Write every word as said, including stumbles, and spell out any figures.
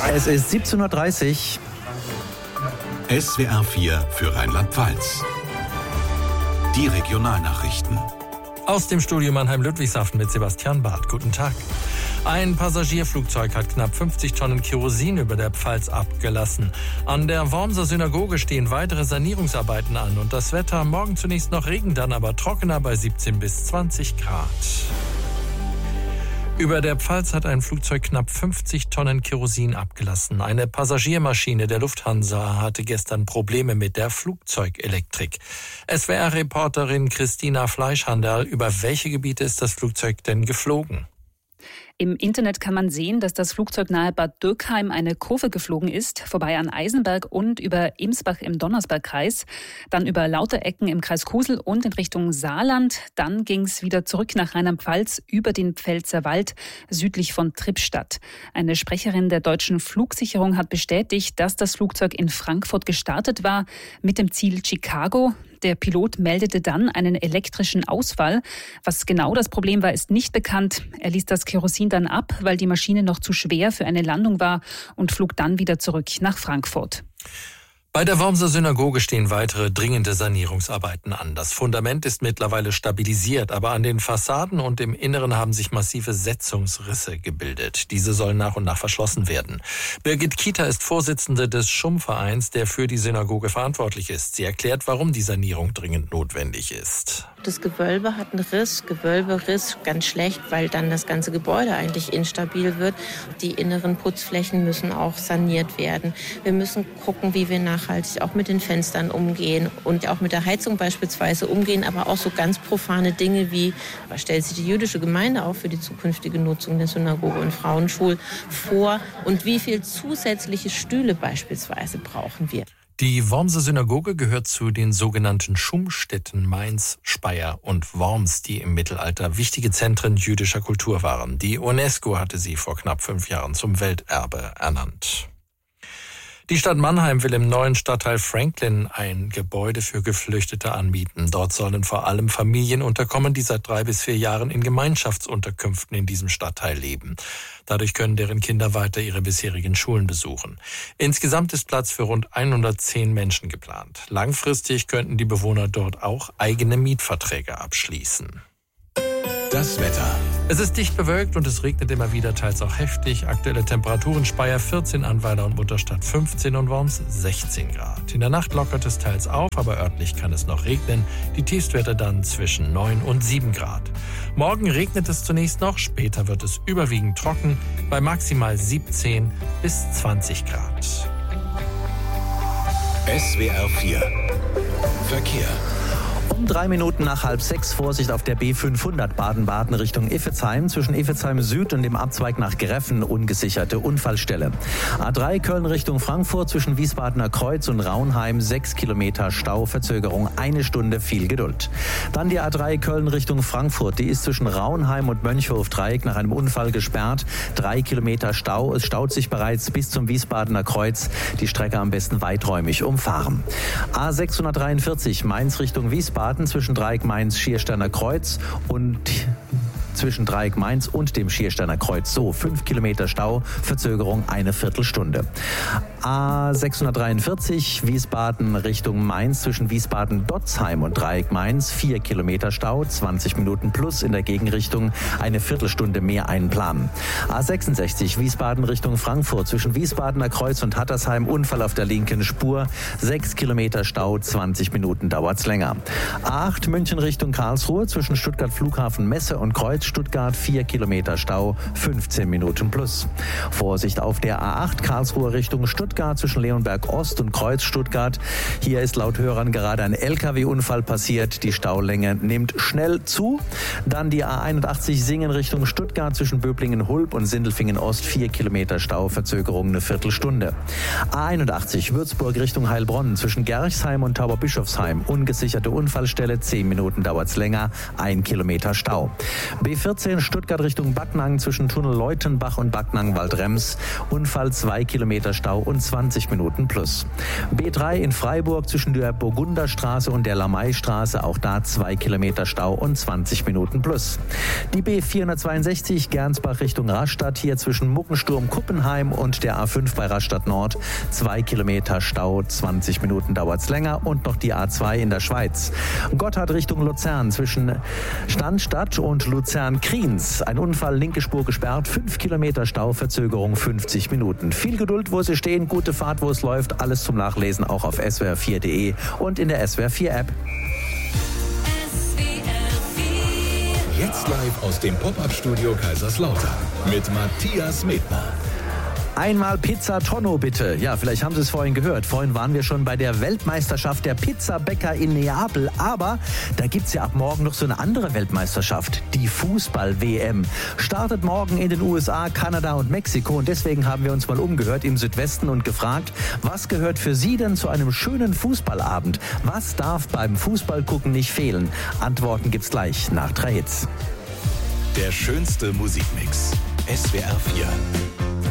Es ist siebzehn Uhr dreißig. S W R vier für Rheinland-Pfalz. Die Regionalnachrichten. Aus dem Studio Mannheim-Ludwigshafen mit Sebastian Barth. Guten Tag. Ein Passagierflugzeug hat knapp fünfzig Tonnen Kerosin über der Pfalz abgelassen. An der Wormser Synagoge stehen weitere Sanierungsarbeiten an. Und das Wetter, morgen zunächst noch Regen, dann aber trockener bei siebzehn bis zwanzig Grad. Über der Pfalz hat ein Flugzeug knapp fünfzig Tonnen Kerosin abgelassen. Eine Passagiermaschine der Lufthansa hatte gestern Probleme mit der Flugzeugelektrik. S W R-Reporterin Christina Fleischhandel, über welche Gebiete ist das Flugzeug denn geflogen? Im Internet kann man sehen, dass das Flugzeug nahe Bad Dürkheim eine Kurve geflogen ist, vorbei an Eisenberg und über Imsbach im Donnersbergkreis, dann über Lauterecken im Kreis Kusel und in Richtung Saarland. Dann ging es wieder zurück nach Rheinland-Pfalz über den Pfälzerwald südlich von Trippstadt. Eine Sprecherin der deutschen Flugsicherung hat bestätigt, dass das Flugzeug in Frankfurt gestartet war mit dem Ziel Chicago. Der Pilot meldete dann einen elektrischen Ausfall. Was genau das Problem war, ist nicht bekannt. Er ließ das Kerosin dann ab, weil die Maschine noch zu schwer für eine Landung war und flog dann wieder zurück nach Frankfurt. Bei der Wormser Synagoge stehen weitere dringende Sanierungsarbeiten an. Das Fundament ist mittlerweile stabilisiert, aber an den Fassaden und im Inneren haben sich massive Setzungsrisse gebildet. Diese sollen nach und nach verschlossen werden. Birgit Kieter ist Vorsitzende des Schumm-Vereins, der für die Synagoge verantwortlich ist. Sie erklärt, warum die Sanierung dringend notwendig ist. Das Gewölbe hat einen Riss, Gewölberiss, ganz schlecht, weil dann das ganze Gebäude eigentlich instabil wird. Die inneren Putzflächen müssen auch saniert werden. Wir müssen gucken, wie wir nachhaltig auch mit den Fenstern umgehen und auch mit der Heizung beispielsweise umgehen, aber auch so ganz profane Dinge wie, was stellt sich die jüdische Gemeinde auch für die zukünftige Nutzung der Synagoge und Frauenschul vor und wie viel zusätzliche Stühle beispielsweise brauchen wir. Die Wormser Synagoge gehört zu den sogenannten Schummstädten Mainz, Speyer und Worms, die im Mittelalter wichtige Zentren jüdischer Kultur waren. Die UNESCO hatte sie vor knapp fünf Jahren zum Welterbe ernannt. Die Stadt Mannheim will im neuen Stadtteil Franklin ein Gebäude für Geflüchtete anbieten. Dort sollen vor allem Familien unterkommen, die seit drei bis vier Jahren in Gemeinschaftsunterkünften in diesem Stadtteil leben. Dadurch können deren Kinder weiter ihre bisherigen Schulen besuchen. Insgesamt ist Platz für rund hundertzehn Menschen geplant. Langfristig könnten die Bewohner dort auch eigene Mietverträge abschließen. Das Wetter. Es ist dicht bewölkt und es regnet immer wieder, teils auch heftig. Aktuelle Temperaturen: Speyer vierzehn, Annweiler und Mutterstadt fünfzehn und Worms sechzehn Grad. In der Nacht lockert es teils auf, aber örtlich kann es noch regnen. Die Tiefstwerte dann zwischen neun und sieben Grad. Morgen regnet es zunächst noch, später wird es überwiegend trocken, bei maximal siebzehn bis zwanzig Grad. S W R vier Verkehr. Um drei Minuten nach halb sechs Vorsicht auf der B fünfhundert Baden-Baden Richtung Iffezheim. Zwischen Iffezheim Süd und dem Abzweig nach Greffen ungesicherte Unfallstelle. A drei Köln Richtung Frankfurt zwischen Wiesbadener Kreuz und Raunheim sechs Kilometer Stau, Verzögerung eine Stunde, viel Geduld. Dann die A drei Köln Richtung Frankfurt. Die ist zwischen Raunheim und Mönchhof-Dreieck nach einem Unfall gesperrt. Drei Kilometer Stau. Es staut sich bereits bis zum Wiesbadener Kreuz. Die Strecke am besten weiträumig umfahren. A sechshundertdreiundvierzig Mainz Richtung Wiesbaden zwischen Dreieck Mainz Schiersteiner Kreuz und zwischen Dreieck Mainz und dem Schiersteiner Kreuz so fünf Kilometer Stau, Verzögerung eine Viertelstunde. A sechshundertdreiundvierzig Wiesbaden Richtung Mainz zwischen Wiesbaden-Dotzheim und Dreieck Mainz vier Kilometer Stau, zwanzig Minuten plus in der Gegenrichtung, eine Viertelstunde mehr einplanen. A sechsundsechzig Wiesbaden Richtung Frankfurt zwischen Wiesbadener Kreuz und Hattersheim Unfall auf der linken Spur, sechs Kilometer Stau, zwanzig Minuten dauert's länger. A acht München Richtung Karlsruhe zwischen Stuttgart Flughafen Messe und Kreuz Stuttgart vier Kilometer Stau, fünfzehn Minuten plus. Vorsicht auf der A acht Karlsruhe Richtung Stuttgart zwischen Leonberg Ost und Kreuz Stuttgart. Hier ist laut Hörern gerade ein L K W-Unfall passiert. Die Staulänge nimmt schnell zu. Dann die A einundachtzig Singen Richtung Stuttgart zwischen Böblingen-Hulb und Sindelfingen Ost vier Kilometer Stau, Verzögerung eine Viertelstunde. A einundachtzig Würzburg Richtung Heilbronn zwischen Gerchsheim und Tauberbischofsheim ungesicherte Unfallstelle, zehn Minuten dauert's länger, ein Kilometer Stau. B B vierzehn Stuttgart Richtung Backnang zwischen Tunnel Leutenbach und Backnang-Waldrems. Unfall zwei Kilometer Stau und zwanzig Minuten plus. B drei in Freiburg zwischen der Burgunderstraße und der Lamaistraße. Auch da zwei Kilometer Stau und zwanzig Minuten plus. Die B vierhundertzweiundsechzig Gernsbach Richtung Rastatt. Hier zwischen Muckensturm Kuppenheim und der A fünf bei Rastatt Nord. zwei Kilometer Stau, zwanzig Minuten dauert's länger. Und noch die A zwei in der Schweiz. Gotthard Richtung Luzern zwischen Standstadt und Luzern-Kriens. Ein Unfall, linke Spur gesperrt, fünf Kilometer Stau, Verzögerung fünfzig Minuten. Viel Geduld, wo Sie stehen, gute Fahrt, wo es läuft. Alles zum Nachlesen auch auf S W R vier punkt de und in der S W R vier App. Jetzt live aus dem Pop-Up-Studio Kaiserslautern mit Matthias Medner. Einmal Pizza Tonno bitte. Ja, vielleicht haben Sie es vorhin gehört. Vorhin waren wir schon bei der Weltmeisterschaft der Pizzabäcker in Neapel. Aber da gibt's ja ab morgen noch so eine andere Weltmeisterschaft. Die Fußball-W M. Startet morgen in den U S A, Kanada und Mexiko. Und deswegen haben wir uns mal umgehört im Südwesten und gefragt, was gehört für Sie denn zu einem schönen Fußballabend? Was darf beim Fußballgucken nicht fehlen? Antworten gibt's gleich nach drei Hits. Der schönste Musikmix. S W R vier.